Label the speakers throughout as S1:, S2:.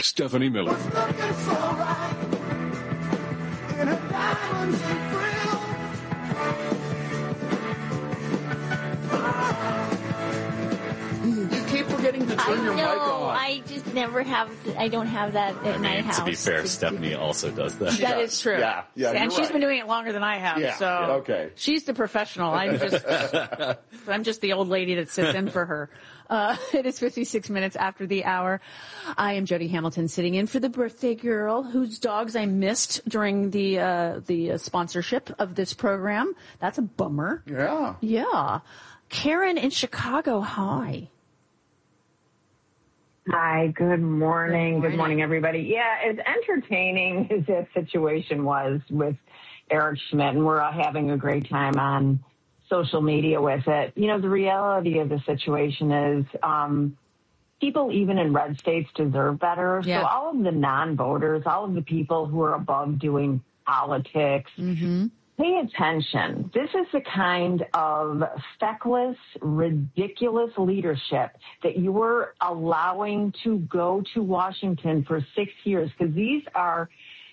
S1: Stephanie Miller.
S2: You keep forgetting to turn your mic on.
S3: I just never have. I don't have that at my house.
S4: To be fair, Stephanie also does that.
S3: That is true.
S2: Yeah,
S5: and she's been doing it longer than I have.
S2: Yeah,
S5: so
S2: okay.
S5: She's the professional. I'm just the old lady that sits in for her. It is 56 minutes after the hour. I am Jody Hamilton, sitting in for the birthday girl whose dogs I missed during the sponsorship of this program. That's a bummer.
S2: Yeah.
S5: Yeah. Karen in Chicago, hi.
S6: Hi, good morning. Good morning, everybody. Yeah, as entertaining as that situation was with Eric Schmidt, and we're all having a great time on social media with it. You know, the reality of the situation is people even in red states deserve better. Yeah. So all of the non-voters, all of the people who are above doing politics, pay attention. This is the kind of feckless, ridiculous leadership that you were allowing to go to Washington for 6 years, because these are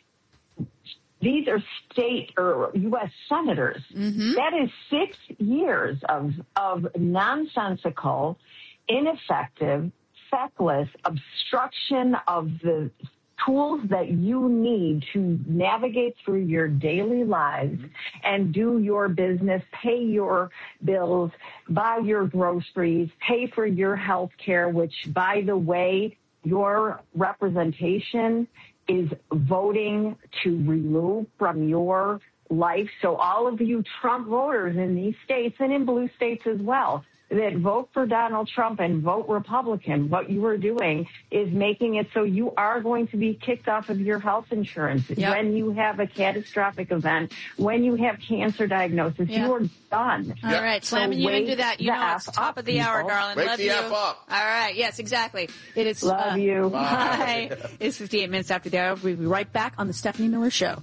S6: state or U.S. senators. That is 6 years of nonsensical, ineffective, feckless obstruction of the tools that you need to navigate through your daily lives and do your business, pay your bills, buy your groceries, pay for your health care, which, by the way, your representation is voting to remove from your life. So all of you Trump voters in these states and in blue states as well, that vote for Donald Trump and vote Republican, what you are doing is making it so you are going to be kicked off of your health insurance when you have a catastrophic event, when you have cancer diagnosis. You are done.
S5: All right, Slammin', you didn't do that. You know it's top of the hour, darling.
S2: Wake
S5: Love
S2: the
S5: you.
S2: F up.
S5: All right, yes, exactly. It is.
S6: Love you.
S5: Bye. It's 58 minutes after the hour. We'll be right back on the Stephanie Miller Show.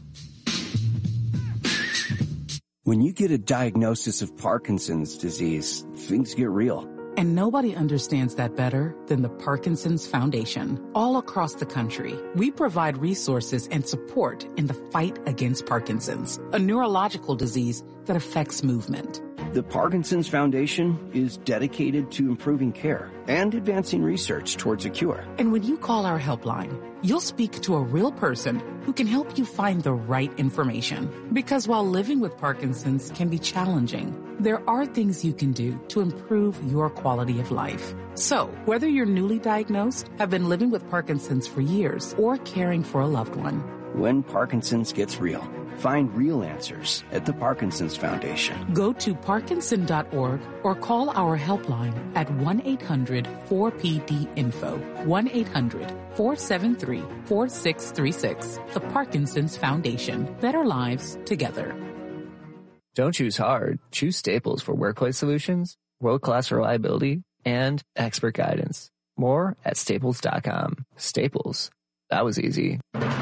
S7: When you get a diagnosis of Parkinson's disease, things get real.
S8: And nobody understands that better than the Parkinson's Foundation. All across the country, we provide resources and support in the fight against Parkinson's, a neurological disease that affects movement.
S7: The Parkinson's Foundation is dedicated to improving care and advancing research towards a cure.
S8: And when you call our helpline, you'll speak to a real person who can help you find the right information. Because while living with Parkinson's can be challenging, there are things you can do to improve your quality of life. So, whether you're newly diagnosed, have been living with Parkinson's for years, or caring for a loved one,
S7: when Parkinson's gets real, find real answers at the Parkinson's Foundation.
S8: Go to Parkinson.org or call our helpline at 1-800-4PD-INFO, 1-800-473-4636. The Parkinson's Foundation. Better lives together.
S9: Don't choose hard. Choose Staples for workplace solutions, world-class reliability, and expert guidance. More at Staples.com. Staples. That was easy.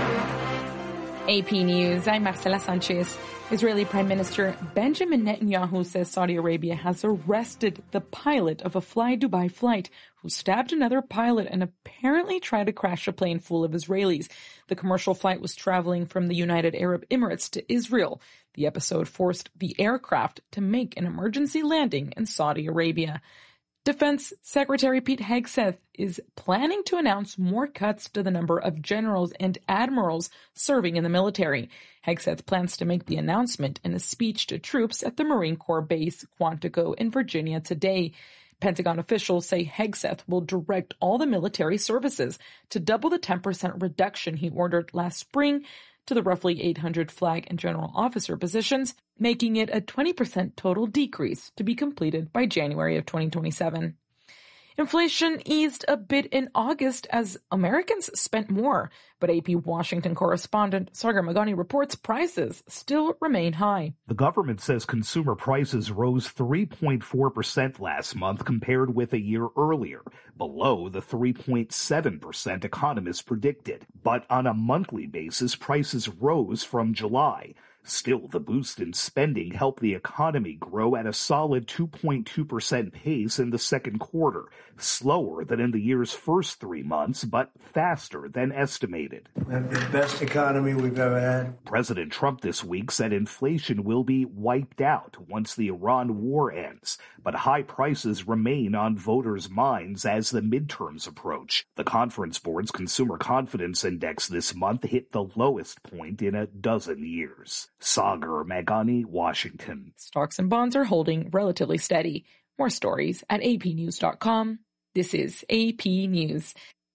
S10: AP News. I'm Marcela Sanchez. Israeli Prime Minister Benjamin Netanyahu says Saudi Arabia has arrested the pilot of a Fly Dubai flight who stabbed another pilot and apparently tried to crash a plane full of Israelis. The commercial flight was traveling from the United Arab Emirates to Israel. The episode forced the aircraft to make an emergency landing in Saudi Arabia. Defense Secretary Pete Hegseth is planning to announce more cuts to the number of generals and admirals serving in the military. Hegseth plans to make the announcement in a speech to troops at the Marine Corps base Quantico in Virginia today. Pentagon officials say Hegseth will direct all the military services to double the 10% reduction he ordered last spring to the roughly 800 flag and general officer positions, making it a 20% total decrease to be completed by January of 2027. Inflation eased a bit in August as Americans spent more, but AP Washington correspondent Sagar Magani reports prices still remain high.
S11: The government says consumer prices rose 3.4% last month compared with a year earlier, below the 3.7% economists predicted. But on a monthly basis, prices rose from July. Still, the boost in spending helped the economy grow at a solid 2.2% pace in the second quarter, slower than in the year's first 3 months, but faster than estimated.
S1: We have the best economy we've ever had.
S11: President Trump this week said inflation will be wiped out once the Iran war ends, but high prices remain on voters' minds as the midterms approach. The Conference Board's Consumer Confidence Index this month hit the lowest point in a dozen years. Sagar Meghani, Washington.
S10: Stocks and bonds are holding relatively steady. More stories at apnews.com. This is AP News.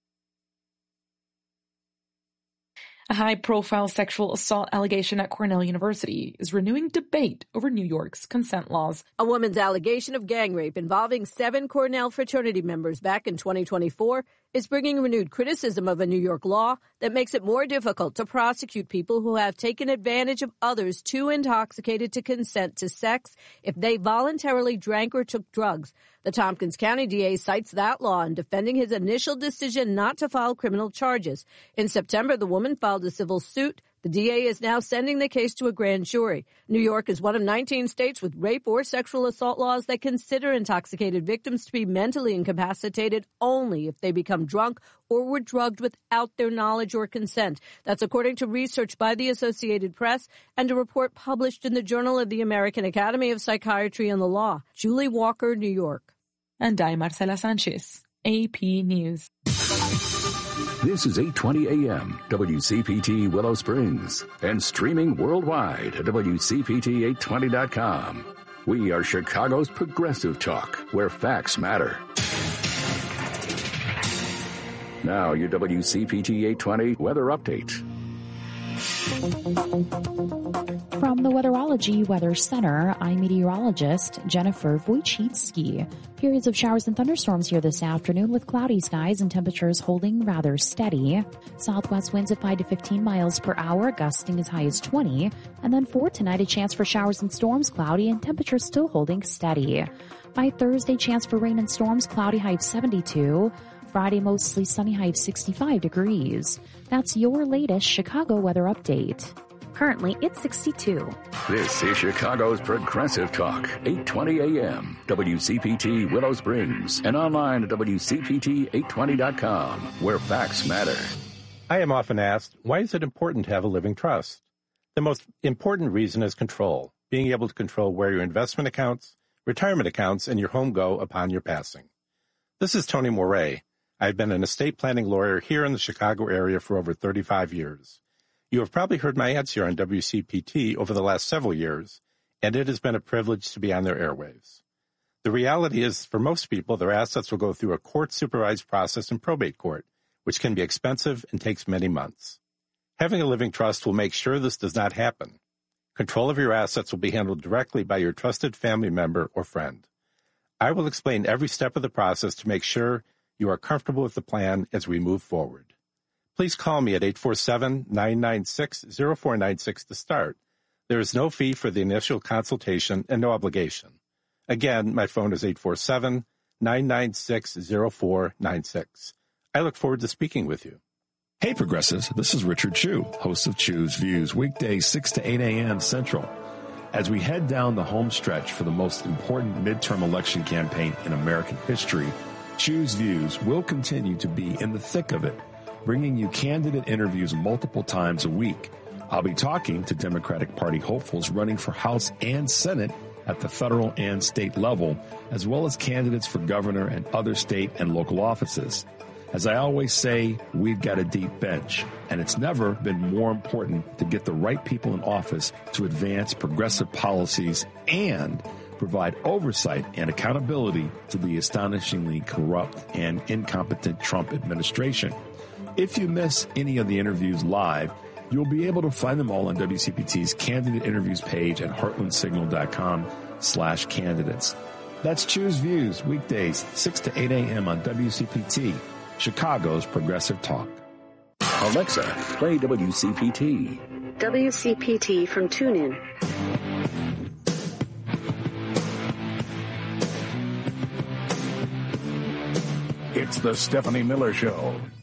S10: A high-profile sexual assault allegation at Cornell University is renewing debate over New York's consent laws.
S12: A woman's allegation of gang rape involving 7 Cornell fraternity members back in 2024 is bringing renewed criticism of a New York law that makes it more difficult to prosecute people who have taken advantage of others too intoxicated to consent to sex if they voluntarily drank or took drugs. The Tompkins County DA cites that law in defending his initial decision not to file criminal charges. In September, the woman filed a civil suit. The DA is now sending the case to a grand jury. New York is one of 19 states with rape or sexual assault laws that consider intoxicated victims to be mentally incapacitated only if they become drunk or were drugged without their knowledge or consent. That's according to research by the Associated Press and a report published in the Journal of the American Academy of Psychiatry and the Law. Julie Walker, New York.
S10: And I'm Marcela Sanchez, AP News.
S13: This is 820 AM, WCPT Willow Springs, and streaming worldwide at WCPT820.com. We are Chicago's progressive talk, where facts matter. Now, your WCPT 820 weather update.
S14: From the Weatherology Weather Center, I'm meteorologist Jennifer Wojcicki. Periods of showers and thunderstorms here this afternoon with cloudy skies and temperatures holding rather steady. Southwest winds at 5 to 15 miles per hour, gusting as high as 20. And then for tonight, a chance for showers and storms, cloudy and temperatures still holding steady. By Thursday, chance for rain and storms, cloudy, high of 72. Friday, mostly sunny, high of 65 degrees. That's your latest Chicago weather update. Currently, it's 62.
S13: This is Chicago's Progressive Talk, 820 AM, WCPT Willow Springs, and online at WCPT820.com, where facts matter.
S15: I am often asked, why is it important to have a living trust? The most important reason is control, being able to control where your investment accounts, retirement accounts, and your home go upon your passing. This is Tony Moret. I've been an estate planning lawyer here in the Chicago area for over 35 years. You have probably heard my ads here on WCPT over the last several years, and it has been a privilege to be on their airwaves. The reality is, for most people, their assets will go through a court-supervised process in probate court, which can be expensive and takes many months. Having a living trust will make sure this does not happen. Control of your assets will be handled directly by your trusted family member or friend. I will explain every step of the process to make sure you are comfortable with the plan as we move forward. Please call me at 847-996-0496 to start. There is no fee for the initial consultation and no obligation. Again, my phone is 847-996-0496. I look forward to speaking with you.
S16: Hey, Progressives, this is Richard Chu, host of Chu's Views, weekdays 6 to 8 a.m. Central. As we head down the home stretch for the most important midterm election campaign in American history, Chu's Views will continue to be in the thick of it, bringing you candidate interviews multiple times a week. I'll be talking to Democratic Party hopefuls running for House and Senate at the federal and state level, as well as candidates for governor and other state and local offices. As I always say, we've got a deep bench, and it's never been more important to get the right people in office to advance progressive policies and provide oversight and accountability to the astonishingly corrupt and incompetent Trump administration. If you miss any of the interviews live, you'll be able to find them all on WCPT's candidate interviews page at heartlandsignal.com/candidates. That's Choose Views, weekdays, 6 to 8 a.m. on WCPT, Chicago's Progressive Talk.
S13: Alexa, play WCPT.
S17: WCPT from TuneIn.
S18: It's the Stephanie Miller Show.